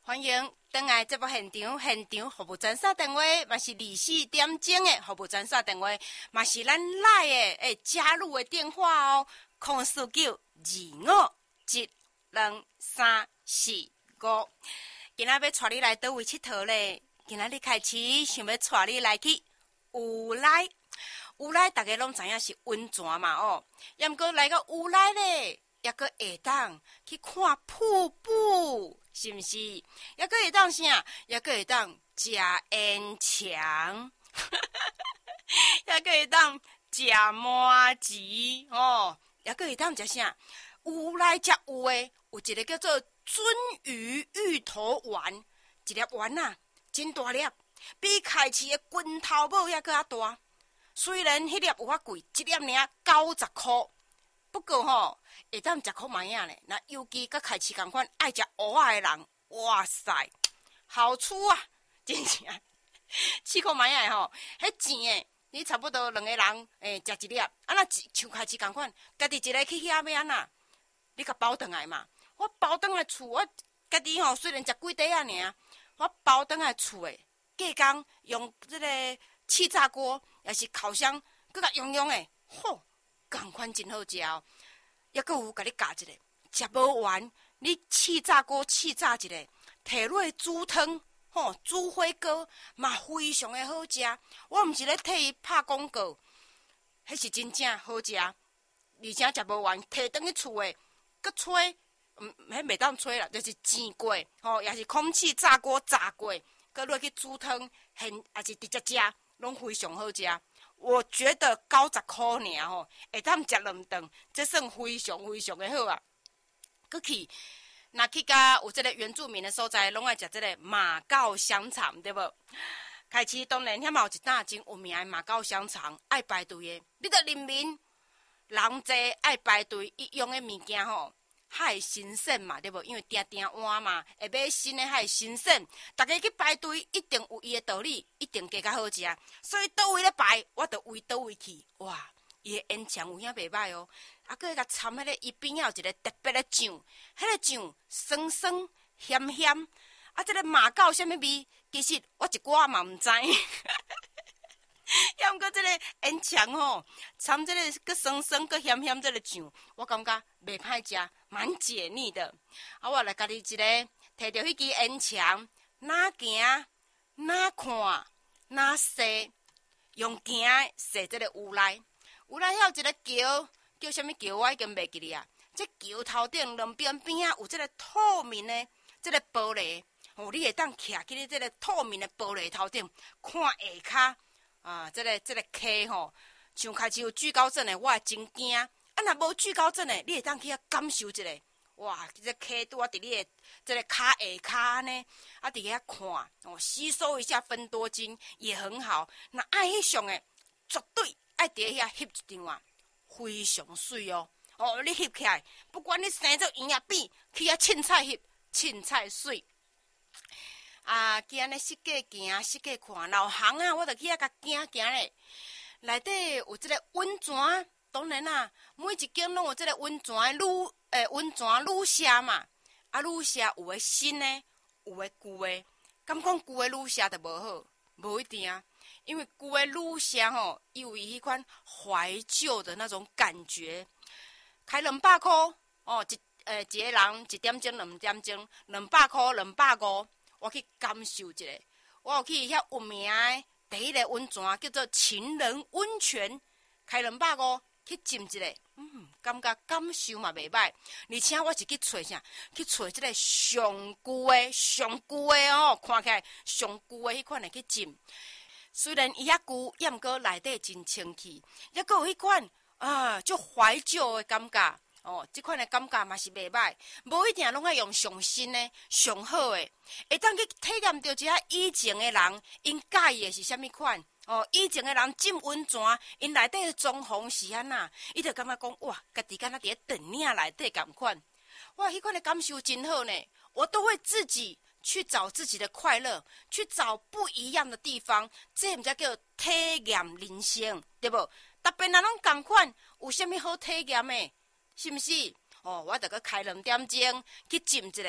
欢迎登来节目现场服务专线电话，嘛是24点钟的服务专线电话，嘛是咱来的加入的电话哦，04925123445。今仔要带你来倒位佚佗咧？今仔日开始想要带你来去有来，有来大家拢知影是温泉嘛哦，也毋过来到有来咧，也阁会当去看瀑布。是毋是？也阁会当啥？也阁会当食烟肠，也阁会当食麻糍哦，也阁会当食啥？有来才有诶，有一个叫做鳟鱼芋头丸，一粒丸啊，真大粒，比开市诶拳头母还阁较大。虽然迄粒有较贵，一粒尔90块。不过吼，会当食苦糜仔咧。那尤其甲开市共款爱食蚵仔的人，哇塞，好处啊，真正吃苦糜仔吼，迄钱诶，你差不多2个人食一粒，啊那像开市共款，家己一个去遐要安那？你甲包转来嘛？我包转来厝，我家己吼虽然食几块仔尔，我包转来厝诶，隔工用即个气炸锅，也是烤箱，佮甲用诶，吼。同款真好食哦，也阁有甲你教一个，食无完，你气炸锅气炸一个，摕落煮汤，吼煮火锅嘛非常的好食。我毋是咧替伊拍广告，迄是真正好食，而且食无完，摕转去厝诶，佮吹，迄袂当吹啦，就是煎过，吼也是空气炸锅炸过，佮落去煮汤，现也是直接食，拢非常好食。我觉得90块尔吼，会当食2顿，这算非常非常的好啊！佮去，若去甲有即个原住民的所在，拢爱食即个马告香肠，对无？开始当然遐嘛有一档真有名的马告香肠，爱排队的，你着人民人济爱排队，伊用的物件吼。海新鲜嘛，对无？因为定定换嘛，会买新的海新鲜。大家去排队，一定有伊的道理，一定加较好食。所以倒位咧排，我着为倒位去。哇，伊的烟肠有影袂歹哦。啊，佮伊甲掺迄个伊边仔有一个特别的酱，迄个酱酸酸咸咸。啊，这个马告什么味？其实我一寡嘛毋知。要毋过这个烟肠吼，掺这个佮酸酸佮咸咸这个酱，我感觉袂歹食，蛮解腻的。啊，我来甲你一个摕着迄支烟肠，哪行哪看哪踅，用行踅这个有来，有来遐有一个桥，叫什么桥？我已经袂记哩啊。这桥头顶两边边啊有这个透明的这个玻璃，哦，你会当徛去你这个透明的玻璃头顶看下骹。啊，这个溪吼，像开始有惧高症的，我也真惊。啊，若无惧高症的，你会当去遐感受一下。哇，这溪拄啊伫你的这个骹下骹呢，啊伫遐看，哦，吸收一下芬多精也很好。那爱翕相的，绝对爱伫遐翕一张啊，非常水哦。哦，你翕起来，不管你生做圆也扁，去遐凊彩翕，凊彩水。啊，去安尼四界行，四界看，老行啊，我着去遐甲行咧。内底有即个温泉，当然啦，每一间拢有即个温泉温泉旅社嘛。啊，旅社有诶新诶，有诶旧诶。敢讲旧诶旅社着无好，无一定啊。因为旧诶旅社吼，伊有伊迄款怀旧的那种感觉。开200块哦，一个人1点钟、2点钟，200块、250。我去感受一下，我有去遐有名的第一个温泉叫做情人温泉，开250去浸一下，感觉感受嘛袂歹。而且我是去找啥？去找即个上旧的哦，看起来上旧的迄款的去浸。虽然伊遐旧，也毋过内底真清气，也阁有迄款就怀旧的感觉。哦，即款的感觉嘛是袂歹，无一定拢爱用上新的、上好的，会当去体验到一下以前的人因介意的是啥物款。哦，以前的人浸温泉，因内底的装潢是安那，伊就感觉讲哇，家己敢若伫咧电影内底共款。哇，迄款的感受真好呢，我都会自己去找自己的快乐，去找不一样的地方，这毋才叫体验人生，对无？逐边人拢共款，有啥物好体验的？是毋是？哦，我着搁开2点钟去浸一下，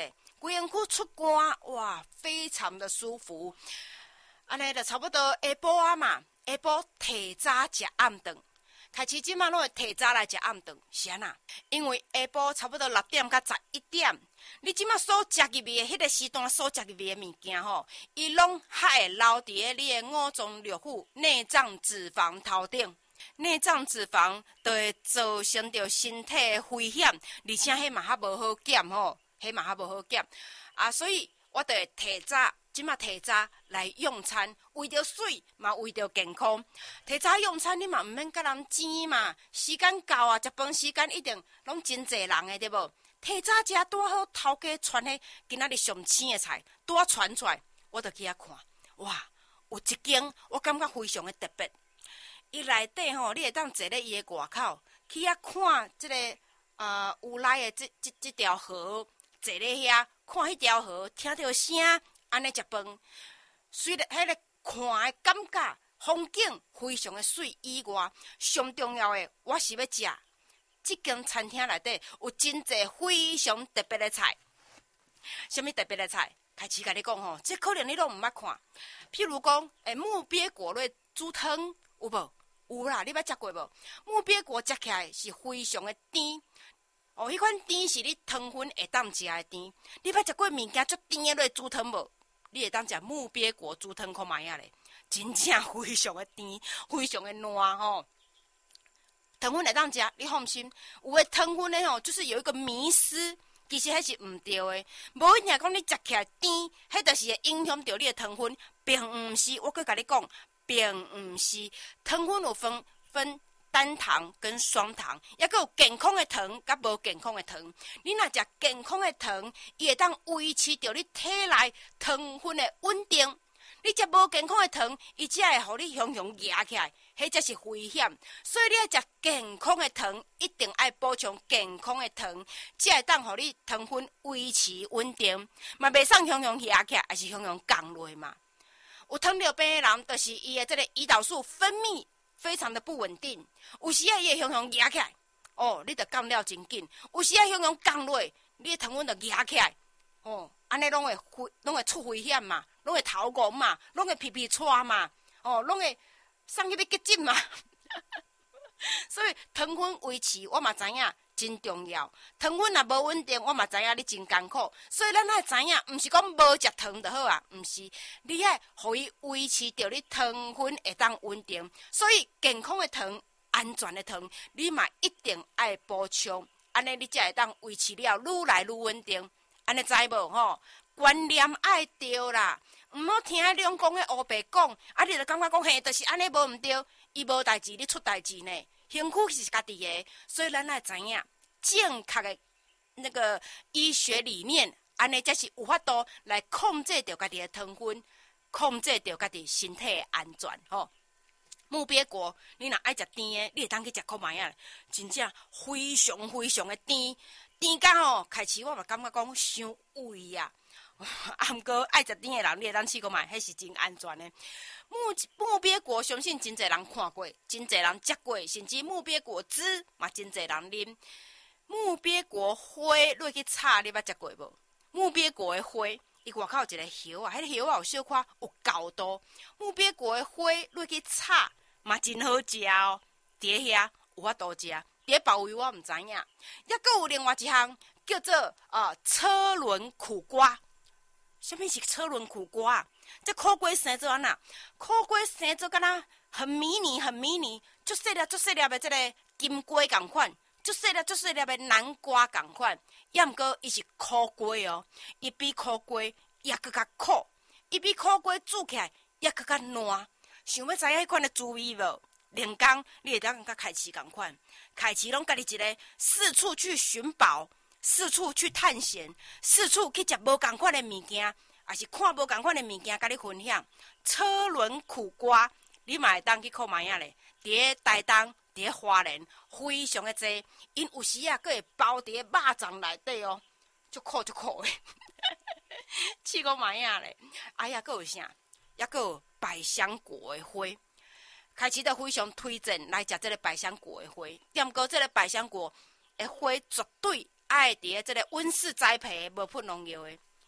规身躯出汗，哇，非常的舒服。安尼就差不多下晡啊嘛，下晡提早食暗顿。开始即马拢会提早来食暗顿，是安那？因为下晡差不多6点到11点，你即马所食入去的迄个时段所食入去的物件吼，伊拢还会留伫咧你的五脏六腑、内脏脂肪头顶。内脏脂肪就会造成着身体的危险，而且迄嘛较无好减吼，迄嘛较无好减啊，所以我就会提早。即马提早来用餐，为着水嘛，为着健康。提早用餐，你嘛毋免甲人争嘛，时间到啊，食饭时间一定拢真济人的，对无？提早食拄好，头家传迄今仔日上青的菜，拄好传出来，我就去遐看。哇，有一间我感觉非常的特别。伊内底吼，你会当坐咧伊的外口，去遐看即个有来的即条河，坐咧遐看迄条河，听到声。安尼食饭，虽然迄个看的感觉风景非常的水以外，上重要的我是要食。这间餐厅内底有真济非常特别的菜。什么特别的菜？开始甲你讲吼，这可能你拢毋捌看。譬如讲，木鳖果类煮汤有无？有啦，你捌食过无？木鳖果食起来是非常的甜。哦，迄款甜是你汤粉会当食的甜。你捌食过物件足甜的类煮汤无？你会当食木鳖果煮汤看卖啊咧，真正非常的甜，非常的烂吼。汤粉会当食，你放心。有的汤粉咧吼，就是有一个迷思，其实迄是毋对的。无一定讲你食起来甜，迄就是会影响到你的汤粉，并毋是。我搁甲你讲，并毋是。汤粉有分单糖跟双糖，也佫有健康的糖，甲无健康的糖。你若食健康的糖，伊会当维持着你体内糖分的稳定。你食无健康的糖，伊只会互你雄雄压起来，迄才是危险。所以你要食健康的糖，一定爱补充健康的糖，才会当互你糖分维持稳定，嘛袂送雄雄压起来，还是雄雄降落嘛。有糖尿病的人，就是伊的这个胰岛素分泌非常的不稳定，有时啊，伊会雄雄压起来，哦，你着降了真紧；有时啊，雄雄降落，你的糖分着压起来，哦，安尼拢会出危险嘛，拢会头晕嘛，拢会皮喘嘛，哦，拢会送去要急诊嘛。所以糖分维持，我嘛知影真重要。糖分若无稳定，我嘛知影你真艰苦。所以咱爱知影，毋是讲无食糖就好啊，毋是，你爱互伊维持着你糖分会当稳定。所以健康的糖、安全的糖，你嘛一定爱补充，安尼你才会当维持了愈来愈稳定。安尼知无吼？观念爱对啦，毋好听迄两讲迄乌白讲，啊，你就感觉讲嘿，就是安尼无毋对，伊无代志，你出代志呢。身躯是家己的，所以咱爱知影正确的那个医学理念，安尼才是有法度来控制着家己的糖分，控制着家己身体的安全吼。木鳖果，你若爱食甜的，你会当去食看卖啊，真正非常非常的甜，甜到吼开始我嘛感觉讲伤胃啊。啊，毋过爱食甜的人，你会当试看卖，迄是真安全的。木鳖果，相信真侪人看过，真侪人食过，甚至木鳖果汁嘛，真侪人啉。木鳖果花落去炒，你捌食过无？木鳖果的花，伊外口有一个叶啊，迄个叶啊有小可有厚度。木鳖果的花落去炒嘛，真好食哦。伫遐有法度食，伫别位我毋知影。抑佫有另外一项叫做车轮苦瓜。什么是车轮苦瓜啊？这苦瓜生做安那？苦瓜生做敢若很迷你、很迷你，足细粒、足细粒的这个金瓜同款，足细粒、足细粒的南瓜同款。也毋过伊是苦瓜哦，伊比苦瓜也更较苦，伊比苦瓜煮起来也更较烂。想要知影迄款的滋味无？连工你会当甲凯奇同款，凯奇拢家己一个四处去寻宝。四处去探险，四处去食无同款的物件，也是看无同款的物件，甲你分享。车轮苦瓜，你嘛会当去看卖啊咧。伫台东，伫花莲，非常的济。因有时啊，佫会包伫肉粽内底哦，足苦足苦的。试过卖啊咧。哎呀，佫有啥？抑佫有百香果的花。开始都非常推荐来食这个百香果的花。点过这个百香果的花绝对。爱伫即个温室栽培，无喷农药的，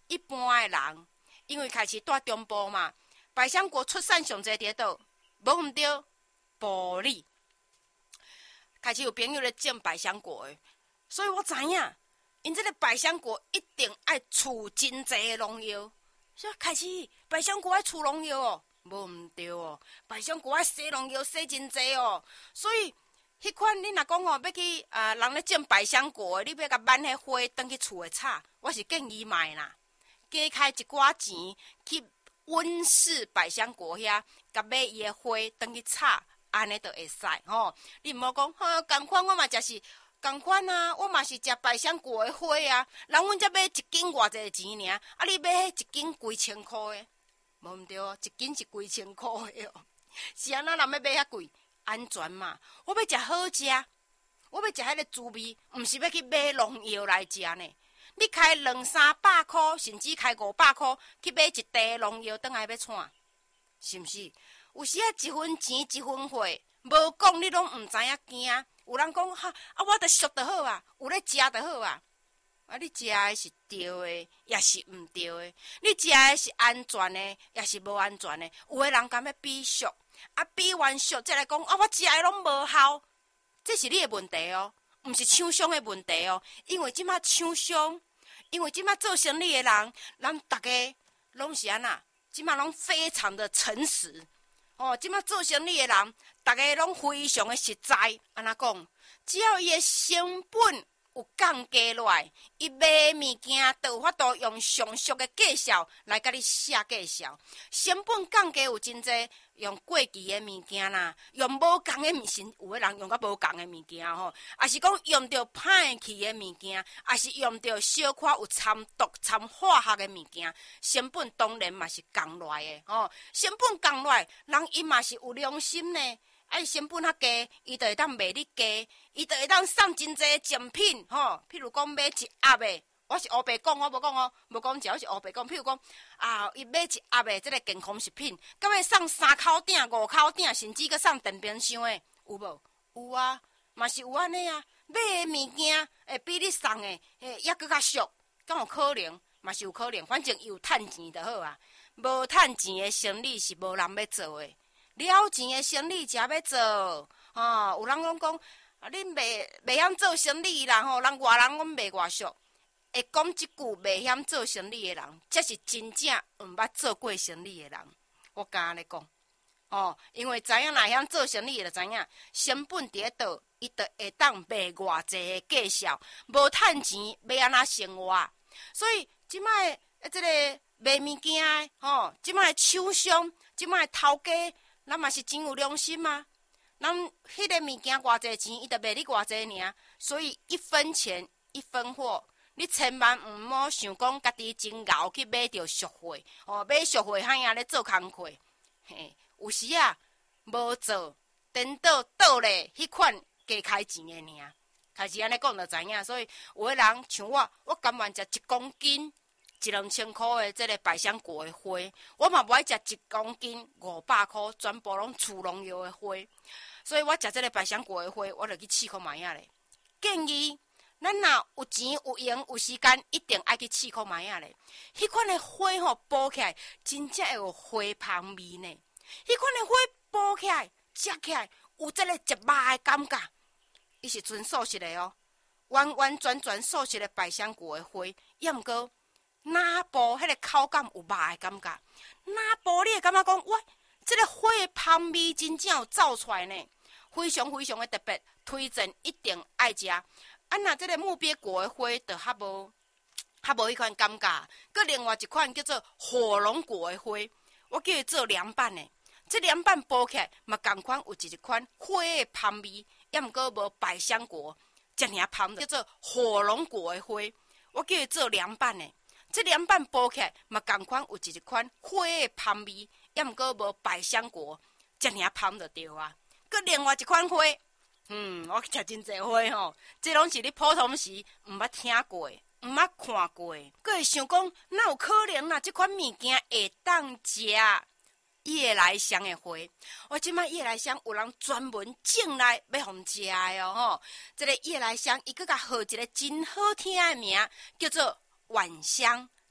一般的人，因为开始住中部嘛，百香果出产上侪伫倒，无毋对，埔里开始有朋友咧种百香果的，所以我知影，因这个百香果一定爱除真济的农药，所以开始百香果爱除农药哦，无毋对哦，百香果爱洗农药洗真济哦，所以。迄款你若讲哦，要去人咧种百香果，你要甲挽迄花转去厝诶插，我是建议卖啦，加开一寡钱去温室百香果遐，甲买伊诶花转去插，安尼就会使吼。你毋好讲，共款我嘛就是共款啊，我嘛是食百香果诶花啊，人阮才买一斤偌济钱尔，啊你买迄一斤几千箍诶，无毋对哦，一斤是几千箍诶哦，是安怎人要买遐贵？安全嘛，我要食好食，我要食迄个滋味，毋是要去买农药来食呢。你开200-300箍，甚至开500箍去买一袋农药，倒来要创，是毋是？有时啊，一分钱一分货，无讲你拢毋知影惊。有人讲哈，我着俗就好啊，有咧食就好啊。啊，你食的是对的，也是毋对的；你食的是安全的，也是无安全的。有的人敢要比俗。比完俗再来讲我食的拢无效，这是你的问题哦，毋是厂商的问题哦。因为即马厂商，因为即马做生意的人，咱大家拢是安那，即马拢非常的诚实哦。即马做生意的人，大家拢非常的实在。安那讲，只要伊的成本有降低落来，伊卖物件就有法度用上俗的价销来甲你写价销，成本降低有真济。用过期的物件啦，用无共的物件，有的人用甲无共的物件吼，也是讲用着歹去的物件，也是用着小可有掺毒、掺化学的物件，成本当然嘛是降落来的吼。成本降落来，人伊嘛是有良心呢。成本较低，伊就会当卖你低，伊就会当送真济奖品吼。譬如讲买一盒的。我是黑白讲，我无讲哦，无讲食，我是黑白讲。譬如讲伊买一盒的即个健康食品，敢会送3口鼎、5口鼎，甚至阁送电冰箱的，有无？有啊，嘛是有安尼啊。买的物件比你送的抑阁较俗，敢有可能？嘛是有可能，反正伊有趁钱就好啊。无趁钱的生意是无人要做的，了钱的生意才要做。有人讲恁袂晓做生意啦吼，人外人阮卖外俗。会讲即句袂晓做生意的人，才是真正毋捌做过生意的人。我敢安尼讲，因为知影若晓做生意的，就知影成本伫咧倒，伊就会当卖偌济的价销，无趁钱要安怎生活？所以即摆即个卖物件的，即摆厂商，即摆头家，咱嘛是真有良心嘛。咱迄个物件偌济钱，伊就卖你偌济尔，所以一分钱一分货。你千万毋好想讲家己真敖去买着俗货，买俗货遐样咧做工课，有时无做，颠倒咧迄款加开钱的尔。开始安尼讲就知影，所以有的人像我甘愿食1公斤1-2千箍的即个百香果的花，我嘛无爱食1公斤500箍，全部拢除农药的花，所以我食即个百香果的花，我就去试看卖咧。建议。咱若有钱有闲有时间，一定爱去试看卖咧。迄款的花剥起来，真正会有花香味呢。迄款的花剥起来，食起来有即个一肉的感觉。伊是纯素食的哦，完完全全素食的百香果的花，也毋过哪剥迄个口感有肉的感觉。哪剥你会感觉讲，哇，即个花的香味真正有走出来呢，非常非常的特别，推荐一定爱食。若即个木鳖果的花，就较无迄款感觉。佮另外一款叫做火龙果的花，我叫伊做凉拌的。这凉拌剥起来，嘛同款有一款花的香味，也毋过无百香果遮尔香，叫做火龙果的花，我叫伊做凉拌的。这凉拌剥起来，嘛同款有一款花的香味，也毋过无百香果遮尔香就对啊。佮另外一款花。我食真济花吼，这拢是你普通时毋捌听过、毋捌看过，佫会想讲，哪有可能啦？这款物件会当食夜来香的花，我即摆夜来香有人专门种来要互食的哦吼。这个夜来香，伊佫甲号一个真好听的名，叫做晚香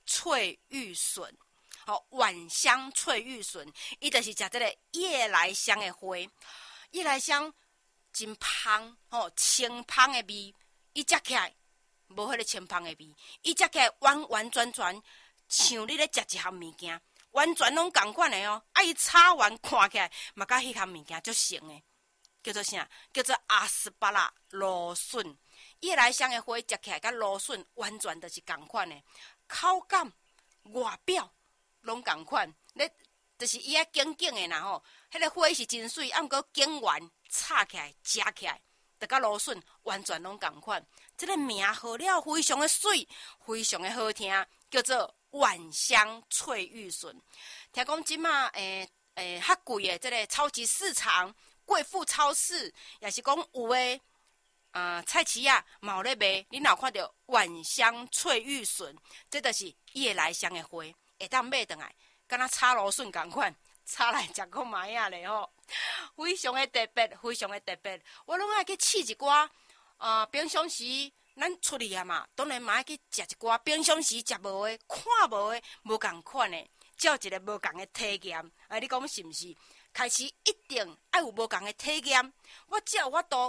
翠玉笋。晚香翠玉笋，伊就是食这个夜来香的花。夜来香真香，清香的味，伊食起来无迄个清香的味，伊食起来完完全全像你咧食一项物件，完全拢同款的哦。伊炒完看起来嘛，甲迄项物件足像的，叫做啥？叫做阿斯巴拉芦笋。夜来香的花食起来，甲芦笋完全就是同款的，口感、外表拢同款。咧，就是伊遐紧紧的啦吼，迄个花是真水，毋过紧圆，炒起来、食起来，就甲芦笋完全拢同款。这个名号了非常的水，非常的好听，叫做晚香翠玉笋。听讲即马较贵的，这个超级市场、贵妇超市，也是讲有诶。菜市啊，嘛有咧卖，你若看到晚香翠玉笋，这就是夜来香的花，会当买倒来，敢若炒芦笋共款，炒来食个糜啊咧吼，非常的特别，非常的特别。我拢爱去试一寡，平常时咱出去啊嘛，当然嘛爱去食一寡，平常时食无的、看无的、无共款的，才有一个无共的体验。你讲是毋是？开始一定爱有无共的体验，我才有法度